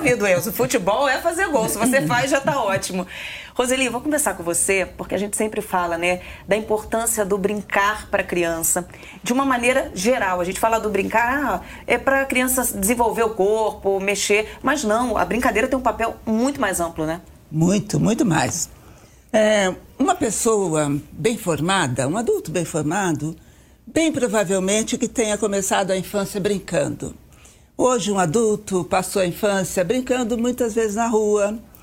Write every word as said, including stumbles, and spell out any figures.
resolvido, Enzo. Futebol é fazer gol. Se você faz, já tá ótimo. Roseli, vou conversar com você, porque a gente sempre fala, né, da importância do brincar para a criança, de uma maneira geral. A gente fala do brincar, ah, é para a criança desenvolver o corpo, mexer, mas não, a brincadeira tem um papel muito mais amplo, né? Muito, muito mais. É, uma pessoa bem formada, um adulto bem formado, bem provavelmente que tenha começado a infância brincando. Hoje um adulto passou a infância brincando muitas vezes na rua,